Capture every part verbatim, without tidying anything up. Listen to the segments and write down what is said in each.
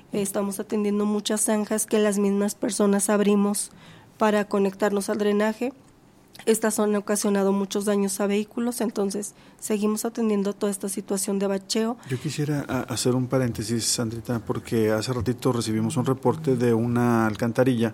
Estamos atendiendo muchas zanjas que las mismas personas abrimos para conectarnos al drenaje. Estas han ocasionado muchos daños a vehículos, entonces seguimos atendiendo toda esta situación de bacheo. Yo quisiera hacer un paréntesis, Sandrita, porque hace ratito recibimos un reporte de una alcantarilla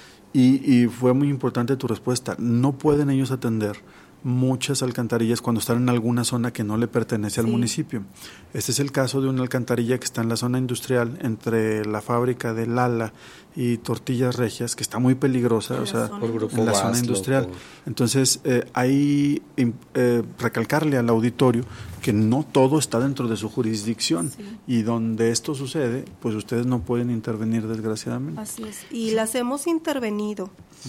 y, y fue muy importante tu respuesta. No pueden ellos atender muchas alcantarillas cuando están en alguna zona que no le pertenece al sí. municipio. Este es el caso de una alcantarilla que está en la zona industrial entre la fábrica de Lala y Tortillas Regias, que está muy peligrosa, o sea, por grupo en la zona industrial. Por... Entonces, eh, hay eh, recalcarle al auditorio que no todo está dentro de su jurisdicción sí. y donde esto sucede, pues ustedes no pueden intervenir desgraciadamente. Así es, y las hemos intervenido.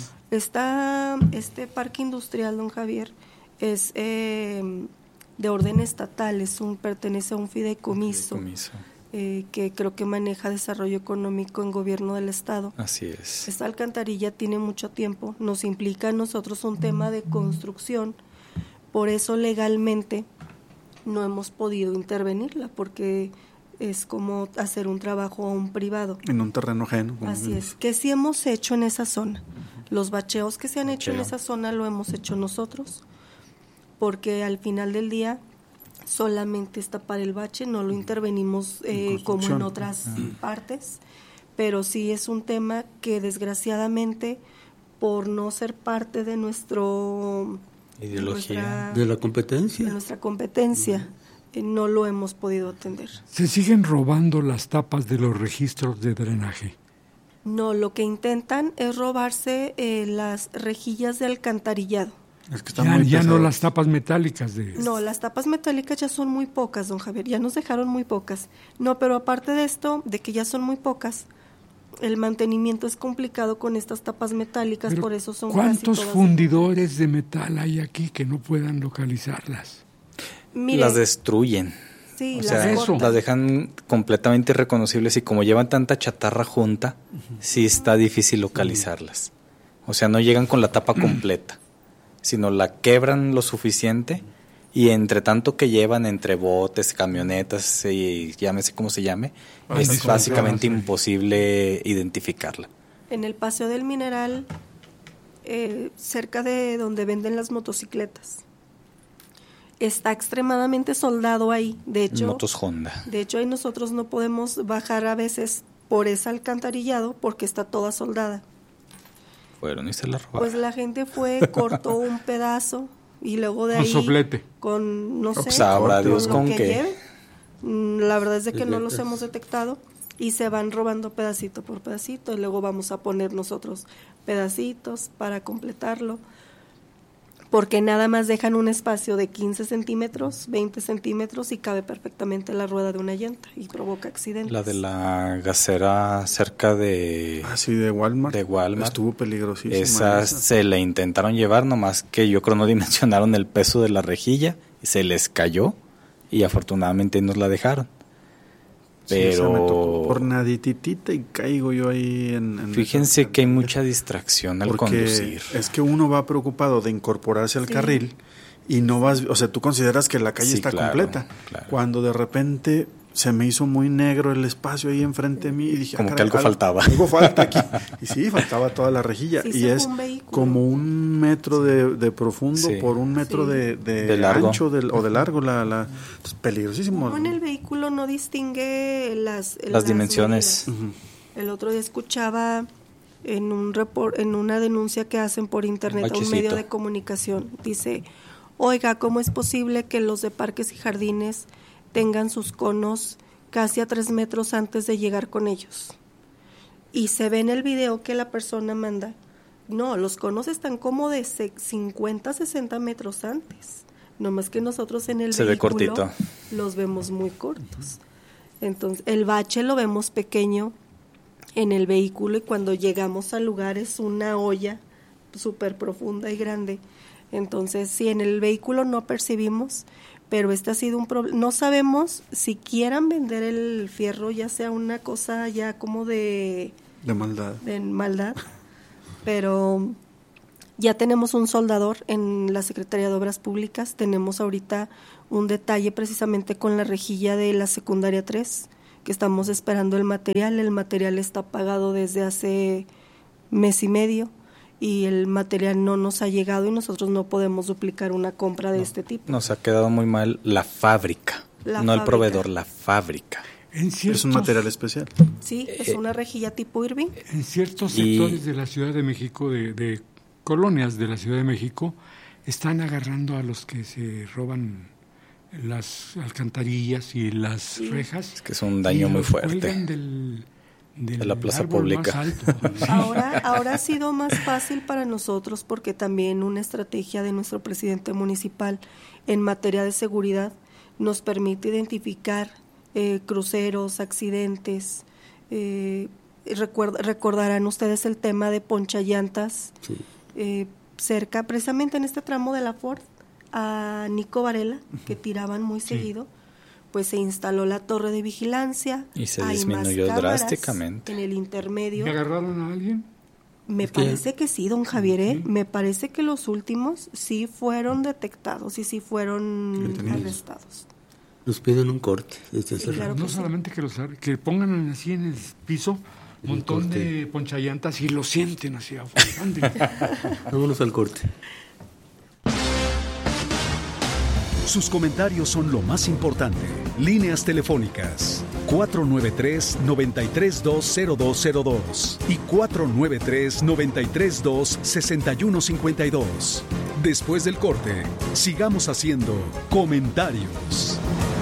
Está este parque industrial, don Javier, es eh, de orden estatal, es un pertenece a un fideicomiso, fideicomiso. Eh, que creo que maneja desarrollo económico en gobierno del estado. Así es. Esta alcantarilla tiene mucho tiempo, nos implica a nosotros un tema de construcción, por eso legalmente no hemos podido intervenirla, porque es como hacer un trabajo a un privado. En un terreno ajeno. Así es, que sí hemos hecho en esa zona. Los bacheos que se han hecho Bacheo. en esa zona lo hemos hecho nosotros, porque al final del día solamente está para el bache, no lo intervenimos eh, como en otras uh-huh. partes, pero sí es un tema que desgraciadamente por no ser parte de nuestro ideología, de, nuestra, de la competencia, de nuestra competencia, uh-huh. eh, no lo hemos podido atender. ¿Se siguen robando las tapas de los registros de drenaje? No, lo que intentan es robarse eh, las rejillas de alcantarillado. Es que están ya, muy ya no las tapas metálicas. De... No, las tapas metálicas ya son muy pocas, don Javier, ya nos dejaron muy pocas. No, pero aparte de esto, de que ya son muy pocas, el mantenimiento es complicado con estas tapas metálicas, pero por eso son ¿cuántos casi todas fundidores de metal hay aquí que no puedan localizarlas? Mire, las destruyen. Sí, o las, sea, eso. las dejan completamente irreconocibles y como llevan tanta chatarra junta, uh-huh. sí está difícil localizarlas. O sea, no llegan con la tapa completa, sino la quebran lo suficiente y entre tanto que llevan entre botes, camionetas y llámese como se llame, ah, es sí, básicamente sí. imposible identificarla. En el Paseo del Mineral, eh, cerca de donde venden las motocicletas, está extremadamente soldado ahí, de hecho, Motos Honda. De hecho, ahí nosotros no podemos bajar a veces por ese alcantarillado porque está toda soldada. Fueron y se la robaron. Pues la gente fue, cortó un pedazo y luego de ahí con soplete, con no sé, sabrá Dios con que qué. Lleve. La verdad es de que no los hemos detectado y se van robando pedacito por pedacito y luego vamos a poner nosotros pedacitos para completarlo. Porque nada más dejan un espacio de quince centímetros, veinte centímetros y cabe perfectamente la rueda de una llanta y provoca accidentes. La de la gasera cerca de... Ah, sí, de Walmart. De Walmart. Estuvo peligrosísima. Esa, esa se la intentaron llevar, nomás que yo creo no dimensionaron el peso de la rejilla y se les cayó y afortunadamente nos la dejaron. Pero sí, me tocó por nadititita y caigo yo ahí en, en fíjense esa... que hay mucha distracción al porque conducir. Es que uno va preocupado de incorporarse al sí. carril y no vas, o sea, tú consideras que la calle sí, está claro, completa. Claro. Cuando de repente se me hizo muy negro el espacio ahí enfrente de mí y dije, como ah, que algo, algo faltaba. Algo falta aquí. Y sí, faltaba toda la rejilla. Sí, y es un como un metro de, de profundo sí. por un metro sí. de, de, de largo. ancho de, o de largo. La, la, es peligrosísimo. Como en el vehículo no distingue las, las, las dimensiones. Uh-huh. El otro día escuchaba en un report, en una denuncia que hacen por internet a un medio de comunicación. Dice, oiga, ¿cómo es posible que los de parques y jardines tengan sus conos casi a tres metros antes de llegar con ellos? Y se ve en el video que la persona manda, no, los conos están como de cincuenta, sesenta metros antes, nomás que nosotros en el se vehículo ve cortito. Los vemos muy cortos. Entonces, el bache lo vemos pequeño en el vehículo y cuando llegamos al lugar es una olla súper profunda y grande. Entonces, si en el vehículo no percibimos, pero este ha sido un problema. No sabemos si quieran vender el fierro, ya sea una cosa ya como de... De maldad. De maldad, pero ya tenemos un soldador en la Secretaría de Obras Públicas, tenemos ahorita un detalle precisamente con la rejilla de la secundaria tres, que estamos esperando el material. El material está pagado desde hace mes y medio y el material no nos ha llegado y nosotros no podemos duplicar una compra de no, este tipo. Nos ha quedado muy mal la fábrica, la no fábrica. El proveedor, la fábrica. En ciertos, es un material especial. Sí, es una rejilla tipo Irving. En ciertos sectores y, de la Ciudad de México, de, de colonias de la Ciudad de México, están agarrando a los que se roban las alcantarillas y las sí. rejas. Es que es un daño muy fuerte. Del, del de la plaza pública. Ahora, ahora ha sido más fácil para nosotros porque también una estrategia de nuestro presidente municipal en materia de seguridad nos permite identificar eh, cruceros, accidentes. Eh, recuerda, recordarán ustedes el tema de ponchallantas sí. eh, cerca, precisamente en este tramo de la Ford, a Nico Varela, que tiraban muy sí. seguido. Pues se instaló la torre de vigilancia. Y se disminuyó drásticamente. En el intermedio. ¿Me agarraron a alguien? Me es parece que... que sí, don Javier. ¿eh? Sí. Me parece que los últimos sí fueron detectados y sí fueron arrestados. Nos piden un corte. Desde sí, claro no que solamente sí. que los que pongan así en el piso un montón de ponchallantas y lo sienten así. Vámonos al corte. Sus comentarios son lo más importante. Líneas telefónicas cuatro nueve tres, nueve tres dos, cero dos cero dos y cuatro nueve tres, nueve tres dos, seis uno cinco dos. Después del corte, sigamos haciendo comentarios.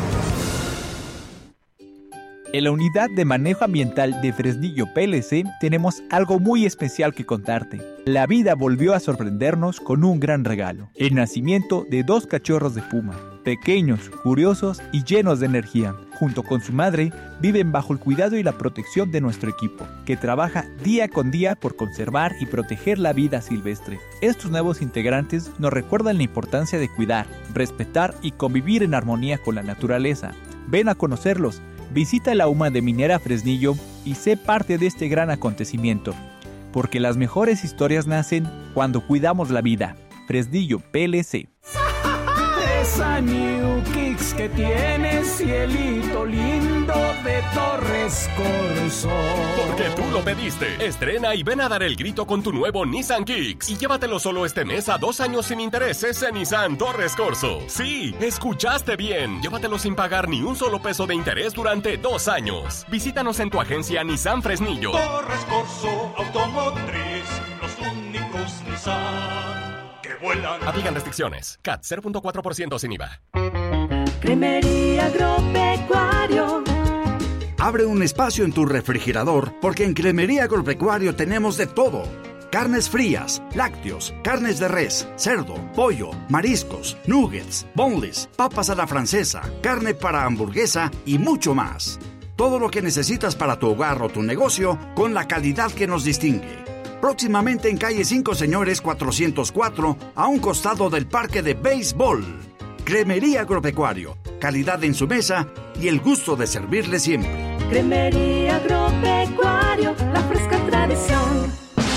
En la Unidad de Manejo Ambiental de Fresnillo P L C tenemos algo muy especial que contarte. La vida volvió a sorprendernos con un gran regalo: el nacimiento de dos cachorros de puma, pequeños, curiosos y llenos de energía. Junto con su madre, viven bajo el cuidado y la protección de nuestro equipo, que trabaja día con día por conservar y proteger la vida silvestre. Estos nuevos integrantes nos recuerdan la importancia de cuidar, respetar y convivir en armonía con la naturaleza. Ven a conocerlos. Visita la U M A de Minera Fresnillo y sé parte de este gran acontecimiento, porque las mejores historias nacen cuando cuidamos la vida. Fresnillo P L C. Esa New Kicks que tiene cielito lindo de Torres Corso. Porque tú lo pediste. Estrena y ven a dar el grito con tu nuevo Nissan Kicks y llévatelo solo este mes a dos años sin intereses en Nissan Torres Corso. Sí, escuchaste bien. Llévatelo sin pagar ni un solo peso de interés durante dos años. Visítanos en tu agencia Nissan Fresnillo. Torres Corso Automotriz, los únicos Nissan que vuelan. Aplican restricciones. C A T cero punto cuatro por ciento sin I V A. Cremería Agropecuario. Abre un espacio en tu refrigerador porque en Cremería Agropecuario tenemos de todo. Carnes frías, lácteos, carnes de res, cerdo, pollo, mariscos, nuggets, boneless, papas a la francesa, carne para hamburguesa y mucho más. Todo lo que necesitas para tu hogar o tu negocio con la calidad que nos distingue. Próximamente en calle cinco Señores cuatrocientos cuatro, a un costado del parque de béisbol. Cremería Agropecuario, calidad en su mesa y el gusto de servirle siempre. Cremería Agropecuario, la fresca tradición.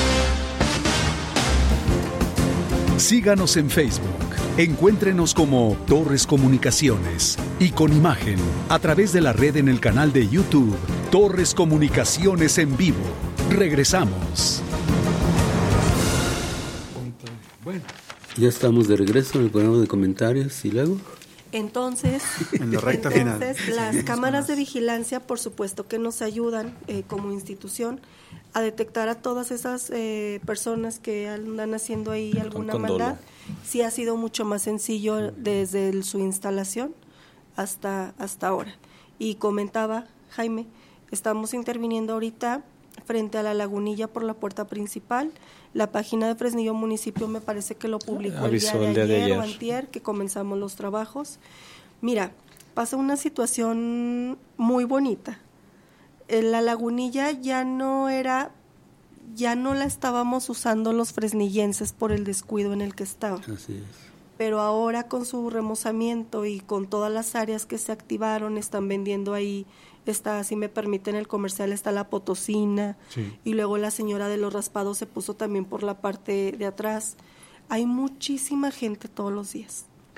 Síganos en Facebook. Encuéntrenos como Torres Comunicaciones y con imagen a través de la red en el canal de YouTube Torres Comunicaciones en vivo. Regresamos. Bueno, ya estamos de regreso en el programa de comentarios y luego. Entonces, en la recta entonces final. Las cámaras de vigilancia, por supuesto que nos ayudan eh, como institución a detectar a todas esas eh, personas que andan haciendo ahí alguna con maldad. dolo. Sí ha sido mucho más sencillo desde el, su instalación hasta, hasta ahora. Y comentaba Jaime, estamos interviniendo ahorita frente a la lagunilla por la puerta principal. La página de Fresnillo Municipio me parece que lo publicó el día, de, el día ayer, de ayer o antier, que comenzamos los trabajos. Mira, pasa una situación muy bonita. La lagunilla ya no era, ya no la estábamos usando los fresnillenses por el descuido en el que estaba. Así es. Pero ahora con su remozamiento y con todas las áreas que se activaron, están vendiendo ahí, está, si me permiten el comercial, está la Potosina, sí. Y luego la señora de los raspados se puso también por la parte de atrás. Hay muchísima gente todos los días.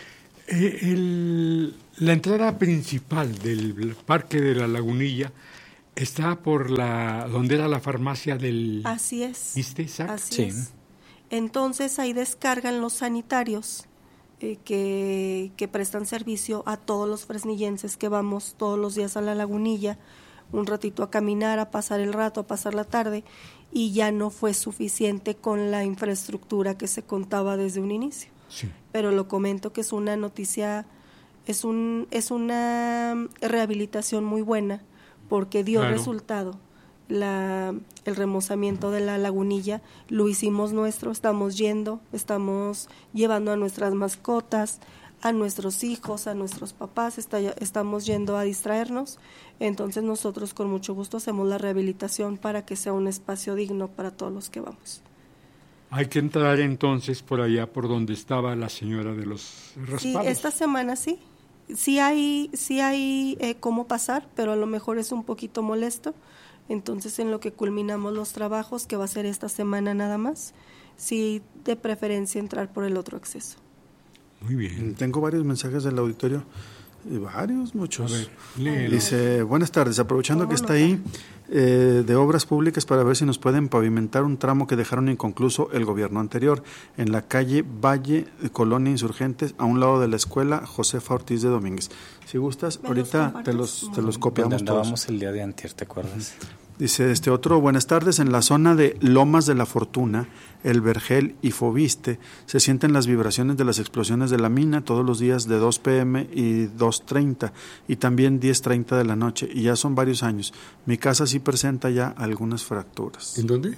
Eh, el, la entrada principal del Parque de la Lagunilla está por la donde era la farmacia del... Así es. ¿Viste, Isaac? Así Sí. es. Entonces ahí descargan los sanitarios eh, que, que prestan servicio a todos los fresnillenses que vamos todos los días a la Lagunilla, un ratito a caminar, a pasar el rato, a pasar la tarde, y ya no fue suficiente con la infraestructura que se contaba desde un inicio. Sí. Pero lo comento que es una noticia, es un es una rehabilitación muy buena porque dio Claro. resultado. La, el remozamiento de la Lagunilla lo hicimos nuestro, estamos yendo, estamos llevando a nuestras mascotas, a nuestros hijos, a nuestros papás, está, estamos yendo a distraernos, entonces nosotros con mucho gusto hacemos la rehabilitación para que sea un espacio digno para todos los que vamos. Hay que entrar entonces por allá, por donde estaba la señora de los Sí, raspados. esta semana sí, sí hay, sí hay eh, cómo pasar, pero a lo mejor es un poquito molesto. Entonces, en lo que culminamos los trabajos, que va a ser esta semana nada más, sí, de preferencia entrar por el otro acceso. Muy bien. Tengo varios mensajes del auditorio, y varios, muchos. A ver, léelo. Dice, buenas tardes, aprovechando ¿Cómo que está no? ahí eh, de obras públicas para ver si nos pueden pavimentar un tramo que dejaron inconcluso el gobierno anterior, en la calle Valle, Colonia Insurgentes, a un lado de la escuela Josefa Ortiz de Domínguez. Si gustas, ¿Me los ahorita te compartes? los, te los Donde copiamos todos. andábamos el día de antier, ¿te acuerdas? Dice este otro, buenas tardes, en la zona de Lomas de la Fortuna, El Vergel y Fobiste, se sienten las vibraciones de las explosiones de la mina todos los días de dos pe eme y dos treinta y también diez treinta de la noche, y ya son varios años. Mi casa sí presenta ya algunas fracturas. ¿En dónde?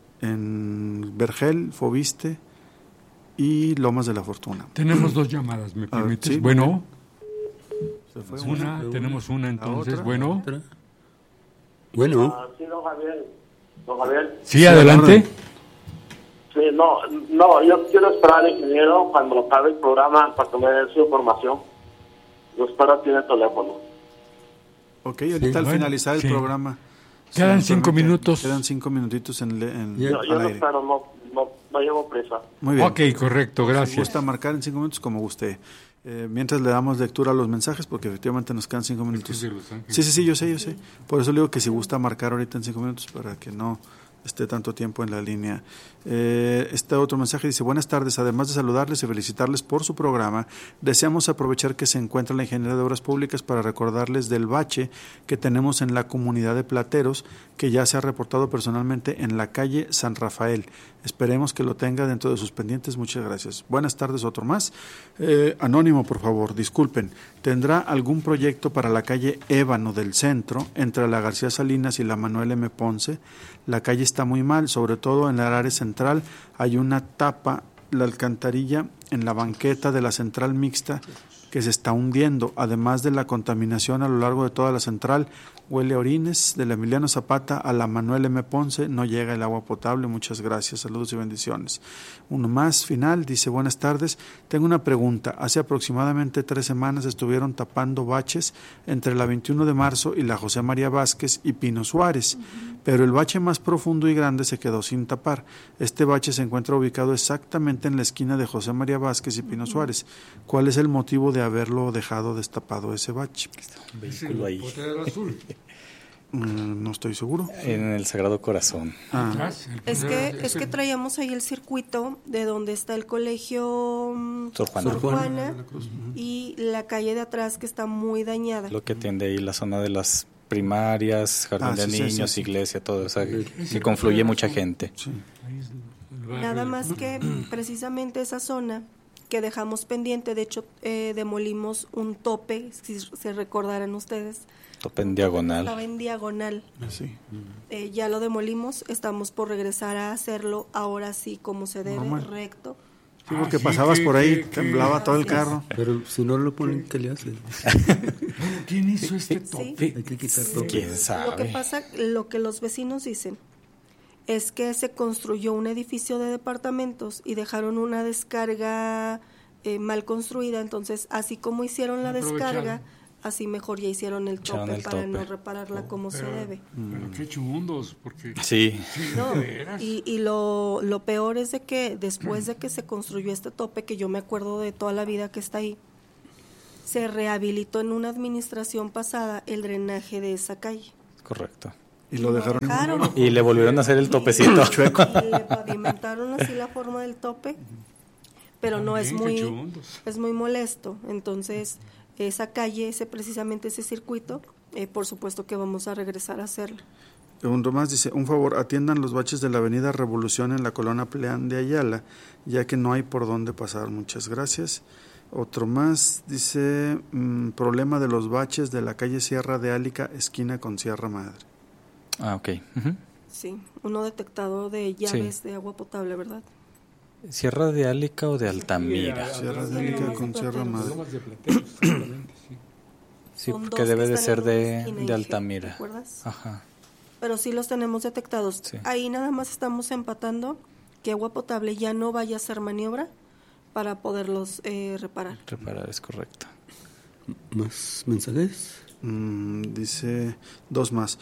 En Vergel, Fobiste y Lomas de la Fortuna. Tenemos dos llamadas, ¿me A ver, permites? sí, bueno, Se fue una, una. tenemos una entonces. otra? Bueno, ¿Otra? Bueno, Ah, sí, don Javier. Don Javier. sí, adelante. Sí, no, no, yo quiero esperar al ingeniero cuando acabe el programa para que me dé su información. Yo espero tiene teléfono. Ok, ahorita Sí, al bueno, finalizar el sí. programa. Quedan si me cinco permite, minutos. Quedan cinco minutitos en, le- en Ya. Yo, yo al no aire. espero, no, no, no llevo prisa. Muy bien. Ok, correcto, Si gracias. gusta marcar en cinco minutos, como guste. Eh, mientras le damos lectura a los mensajes, porque efectivamente nos quedan cinco minutos. de Los Ángeles. Sí, sí, sí, yo sé, yo sé. Por eso le digo que si gusta marcar ahorita en cinco minutos, para que no esté tanto tiempo en la línea. Eh, este otro mensaje dice, buenas tardes, además de saludarles y felicitarles por su programa, deseamos aprovechar que se encuentra la Ingeniería de Obras Públicas para recordarles del bache que tenemos en la comunidad de Plateros, que ya se ha reportado personalmente en la calle San Rafael. Esperemos que lo tenga dentro de sus pendientes. Muchas gracias. Buenas tardes, otro más. Eh, anónimo, por favor, disculpen. ¿Tendrá algún proyecto para la calle Ébano del centro, entre la García Salinas y la Manuel M. Ponce? La calle está muy mal, sobre todo en la área central. Hay una tapa, la alcantarilla, en la banqueta de la central mixta que se está hundiendo, además de la contaminación a lo largo de toda la central. Huele a orines, de la Emiliano Zapata a la Manuel M. Ponce, no llega el agua potable. Muchas gracias, saludos y bendiciones. Uno más, final, dice, buenas tardes, tengo una pregunta. Hace aproximadamente tres semanas estuvieron tapando baches entre la veintiuno de marzo y la José María Vázquez y Pino Suárez, uh-huh. pero el bache más profundo y grande se quedó sin tapar. Este bache se encuentra ubicado exactamente en la esquina de José María Vázquez y Pino uh-huh. Suárez. ¿Cuál es el motivo de haberlo dejado destapado ese bache? Un vehículo ahí. Azul. No estoy seguro. En el Sagrado Corazón. Ah. Es que es que traíamos ahí el circuito de donde está el colegio Sor Juana, Sor Juana y la calle de atrás que está muy dañada. Lo que atiende ahí la zona de las primarias, jardín Ah, de sí, sí, niños, sí, sí. iglesia, todo eso, que confluye mucha gente. Sí. Nada más que precisamente esa zona que dejamos pendiente, de hecho eh, demolimos un tope, si se recordarán ustedes. Tope en diagonal. Estaba en diagonal. Sí. Eh, ya lo demolimos, estamos por regresar a hacerlo ahora sí como se debe, No, recto. Sí, porque Ah, sí, pasabas que- por ahí, que- temblaba que- todo el Así es. carro. pero si no lo ponen, ¿qué le hacen? ¿Quién hizo este tope? Hay que quitar todo. ¿Quién Lo que sabe? pasa, lo que los vecinos dicen es que se construyó un edificio de departamentos y dejaron una descarga eh, mal construida, entonces así como hicieron la Aprovecharon. descarga, así mejor ya hicieron el Echaron tope el para tope. no repararla como se Pero- debe. Pero qué chundos, porque... Sí, No, ¿de veras? y, y lo, lo peor es de que después de que se construyó este tope, que yo me acuerdo de toda la vida que está ahí, se rehabilitó en una administración pasada el drenaje de esa calle. Correcto. Y lo dejaron, dejaron. Y le volvieron a hacer el topecito. Chueco. Y le pavimentaron así la forma del tope, pero no es muy, es muy molesto. Entonces, esa calle, ese precisamente ese circuito, eh, por supuesto que vamos a regresar a hacerlo. Un más dice, un favor, atiendan los baches de la avenida Revolución en la colonia Pleán de Ayala, ya que no hay por dónde pasar. Muchas gracias. Otro más dice, mmm, problema de los baches de la calle Sierra de Álica, esquina con Sierra Madre. Ah, ok. Uh-huh. Sí, uno detectado de llaves sí. de agua potable, ¿verdad? ¿Sierra de Álica o de Altamira? Sí, Sierra de Álica con Sierra Madre. Sí, porque debe de ser de, de Altamira. ¿Te acuerdas? Ajá. Pero sí los tenemos detectados. Sí. Ahí nada más estamos empatando que agua potable ya no vaya a hacer maniobra para poderlos eh, reparar. Reparar, es correcto. ¿Más mensajes? Mm, dice, dos más.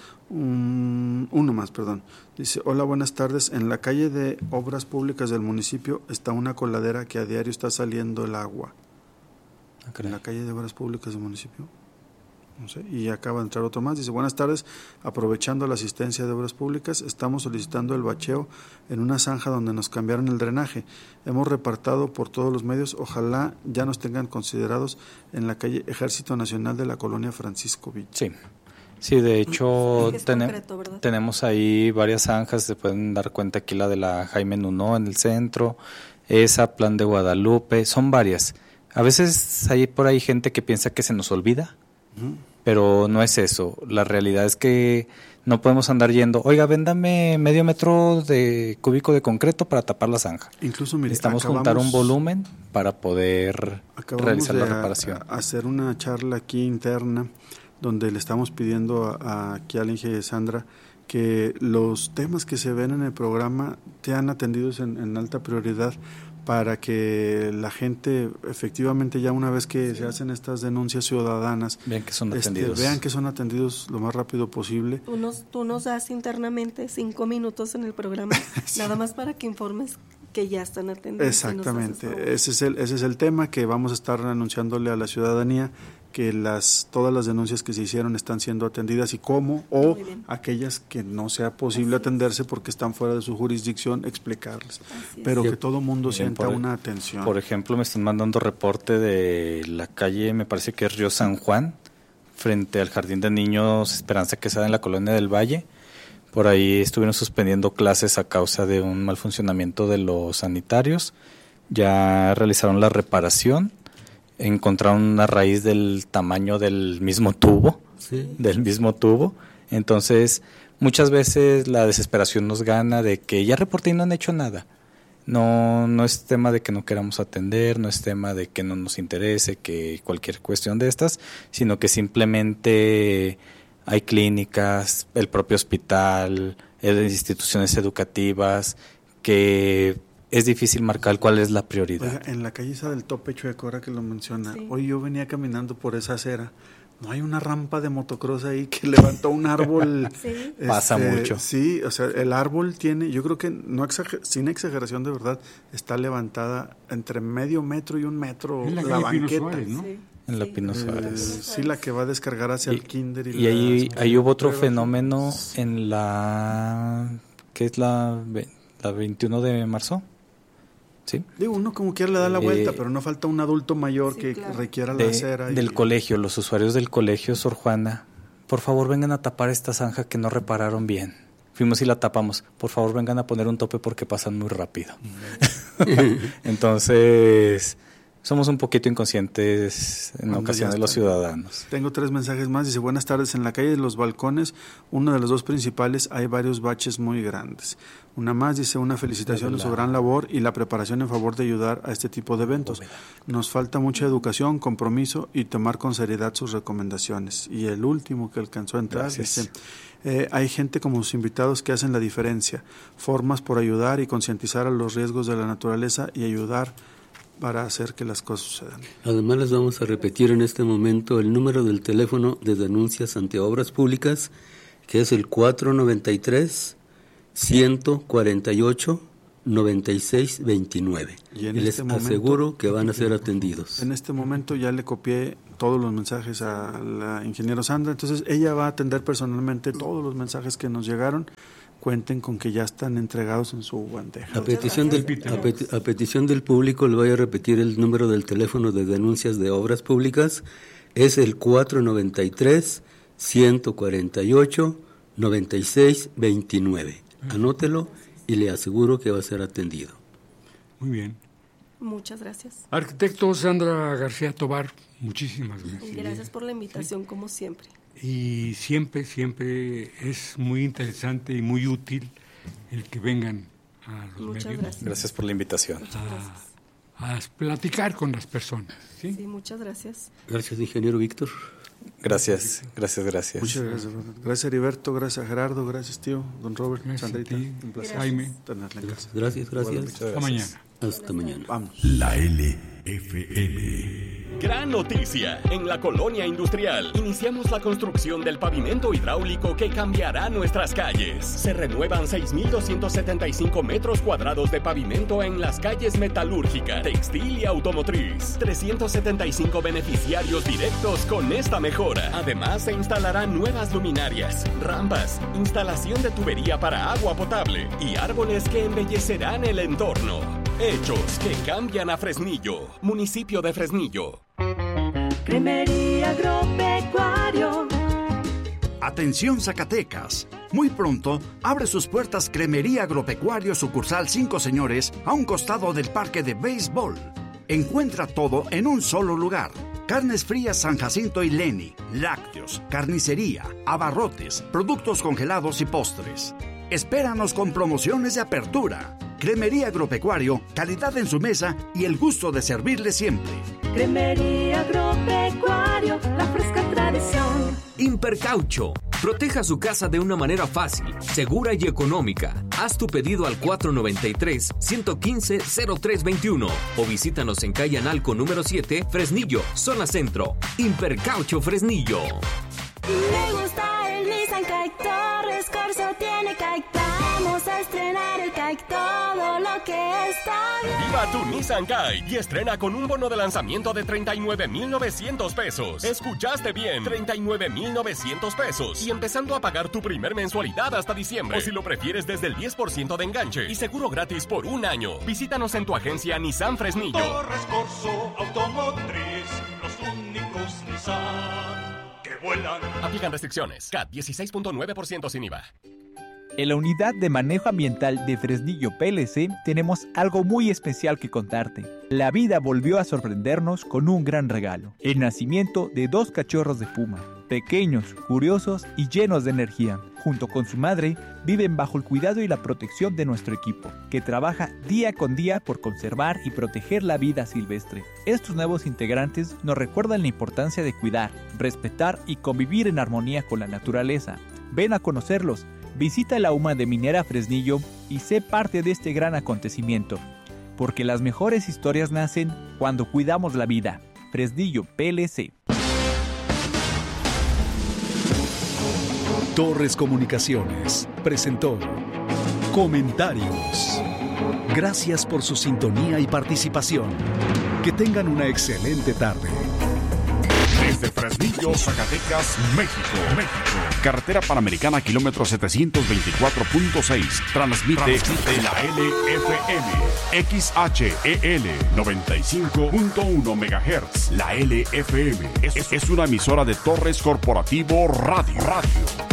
Um, uno más, perdón. Dice, hola, buenas tardes. En la calle de Obras Públicas del municipio está una coladera que a diario está saliendo el agua. Ah, en la calle de Obras Públicas del municipio. No sé, y acaba de entrar otro más, dice, buenas tardes, aprovechando la asistencia de Obras Públicas, estamos solicitando el bacheo en una zanja donde nos cambiaron el drenaje, hemos repartado por todos los medios, ojalá ya nos tengan considerados en la calle Ejército Nacional de la colonia Francisco Villa. Sí, sí, de hecho es ten- concreto, tenemos ahí varias zanjas, se pueden dar cuenta aquí la de la Jaime Nuno en el centro, esa, Plan de Guadalupe, son varias. A veces hay por ahí gente que piensa que se nos olvida, uh-huh. pero no es eso. La realidad es que no podemos andar yendo, oiga, véndame medio metro de cúbico de concreto para tapar la zanja. Incluso, mire, necesitamos acabamos, juntar un volumen para poder realizar la reparación. A, a hacer una charla aquí interna donde le estamos pidiendo a, a, aquí a la ingeniera Sandra que los temas que se ven en el programa sean atendidos en, en alta prioridad, para que la gente efectivamente ya una vez que sí. se hacen estas denuncias ciudadanas vean que son este, atendidos vean que son atendidos lo más rápido posible. Tú nos, tú nos das internamente cinco minutos en el programa sí. nada más para que informes que ya están atendidos. Exactamente, ese es el ese es el tema que vamos a estar anunciándole a la ciudadanía, que las todas las denuncias que se hicieron están siendo atendidas y cómo, o aquellas que no sea posible Así atenderse porque están fuera de su jurisdicción, explicarles. Pero que todo mundo Miren, sienta por, una atención. Por ejemplo, me están mandando reporte de la calle, me parece que es Río San Juan, frente al Jardín de Niños Esperanza Quesada en la Colonia del Valle. Por ahí estuvieron suspendiendo clases a causa de un mal funcionamiento de los sanitarios. Ya realizaron la reparación. Encontraron una raíz del tamaño del mismo tubo, sí. del mismo tubo. Entonces, muchas veces la desesperación nos gana de que ya reporté y no han hecho nada. No, no es tema de que no queramos atender, no es tema de que no nos interese, que cualquier cuestión de estas, sino que simplemente hay clínicas, el propio hospital, instituciones educativas que es difícil marcar cuál es la prioridad. Oiga, en la calle esa del Tope Chueco, ahora que lo menciona, sí. hoy yo venía caminando por esa acera, no hay una rampa de motocross ahí que levantó un árbol. ¿Sí? Este, Pasa mucho. Sí, o sea, el árbol tiene, yo creo que no exager, sin exageración de verdad, está levantada entre medio metro y un metro en la, la banqueta. Suárez, ¿no? Sí. En la Pino Suárez. Eh, sí, la que va a descargar hacia y, el kinder. Y, y ahí, ahí hubo otro pruebas. fenómeno en la, ¿qué es la, la veintiuno de marzo? ¿Sí? Digo, uno como quiera le da la eh, vuelta, pero no falta un adulto mayor sí, que claro. requiera de, la acera. Del y... colegio, los usuarios del colegio Sor Juana, por favor vengan a tapar esta zanja que no repararon bien. Fuimos y la tapamos, por favor vengan a poner un tope porque pasan muy rápido. Entonces, somos un poquito inconscientes en Cuando ocasiones los ciudadanos. Tengo tres mensajes más. Dice, buenas tardes. En la calle de los Balcones, uno de los dos principales, hay varios baches muy grandes. Una más, dice, una felicitación de su gran labor y la preparación en favor de ayudar a este tipo de eventos. Nos falta mucha educación, compromiso y tomar con seriedad sus recomendaciones. Y el último que alcanzó a entrar, Gracias. dice, eh, hay gente como sus invitados que hacen la diferencia. Formas por ayudar y concientizar a los riesgos de la naturaleza y ayudar para hacer que las cosas sucedan. Además les vamos a repetir en este momento el número del teléfono de denuncias ante obras públicas, que es el cuatro noventa y tres, ciento cuarenta y ocho, noventa y seis veintinueve. Y, y les este momento, aseguro que van a ser atendidos. En este momento ya le copié todos los mensajes a la ingeniero Sandra. Entonces ella va a atender personalmente todos los mensajes que nos llegaron. Cuenten con que ya están entregados en su bandeja. A petición, del, a, peti, a petición del público, le voy a repetir el número del teléfono de denuncias de obras públicas. Es el cuatro noventa y tres, ciento cuarenta y ocho, noventa y seis veintinueve. Anótelo y le aseguro que va a ser atendido. Muy bien. Muchas gracias. Arquitecto Sandra García Tobar, muchísimas gracias. Gracias por la invitación, sí. Como siempre. Y siempre, siempre es muy interesante y muy útil el que vengan a los Muchas medios. Gracias. Gracias por la invitación. A, a platicar con las personas. ¿sí? Sí, muchas gracias. Gracias, ingeniero Víctor. Gracias, gracias, gracias. Muchas gracias. Gracias, Heriberto. Gracias, Gerardo. Gracias, tío. Don Robert. Gracias, Sandrita. tío. Un placer. Jaime. Tenerla en casa. Gracias, gracias. Hasta gracias. mañana. Hasta mañana. Vamos. La L F M. Gran noticia. En la colonia industrial iniciamos la construcción del pavimento hidráulico que cambiará nuestras calles. Se renuevan seis mil doscientos setenta y cinco metros cuadrados de pavimento en las calles metalúrgica, textil y automotriz. trescientos setenta y cinco beneficiarios directos con esta mejora. Además, se instalarán nuevas luminarias, rampas, instalación de tubería para agua potable y árboles que embellecerán el entorno. Hechos que cambian a Fresnillo, municipio de Fresnillo. Cremería Agropecuario. Atención Zacatecas. Muy pronto abre sus puertas Cremería Agropecuario sucursal Cinco Señores a un costado del parque de béisbol. Encuentra todo en un solo lugar. Carnes frías San Jacinto y Leni, lácteos, carnicería, abarrotes, productos congelados y postres. Espéranos con promociones de apertura. Cremería Agropecuario, calidad en su mesa y el gusto de servirle siempre. Cremería Agropecuario, la fresca tradición. Impercaucho. Proteja su casa de una manera fácil, segura y económica. Haz tu pedido al cuatro noventa y tres, ciento quince, cero tres veintiuno o visítanos en calle Analco número siete, Fresnillo, zona centro. Impercaucho Fresnillo. Me gusta el Nissan Kite, Torres Corso tiene Kite. Vamos a estrenar el Kite, todo lo que está bien. Viva tu Nissan Kite y estrena con un bono de lanzamiento de treinta y nueve mil novecientos pesos. Escuchaste bien, treinta y nueve mil novecientos pesos. Y empezando a pagar tu primer mensualidad hasta diciembre. O si lo prefieres desde el diez por ciento de enganche y seguro gratis por un año. Visítanos en tu agencia Nissan Fresnillo. Torres Corso Automotriz, los únicos Nissan que vuelan. Aplican restricciones. C A T dieciséis punto nueve por ciento sin I V A. En la Unidad de Manejo Ambiental de Fresnillo P L C tenemos algo muy especial que contarte. La vida volvió a sorprendernos con un gran regalo. El nacimiento de dos cachorros de puma. Pequeños, curiosos y llenos de energía. Junto con su madre, viven bajo el cuidado y la protección de nuestro equipo, que trabaja día con día por conservar y proteger la vida silvestre. Estos nuevos integrantes nos recuerdan la importancia de cuidar, respetar y convivir en armonía con la naturaleza. Ven a conocerlos. Visita la U M A de Minera Fresnillo y sé parte de este gran acontecimiento, porque las mejores historias nacen cuando cuidamos la vida. Fresnillo P L C. Torres Comunicaciones presentó Comentarios. Gracias por su sintonía y participación. Que tengan una excelente tarde. Desde Fresnillo, Zacatecas, México. México. Carretera Panamericana, kilómetro setecientos veinticuatro punto seis. Transmite, Transmite la L F M. X H E L noventa y cinco punto uno megahertz. La L F M es, es una emisora de Torres Corporativo Radio. Radio.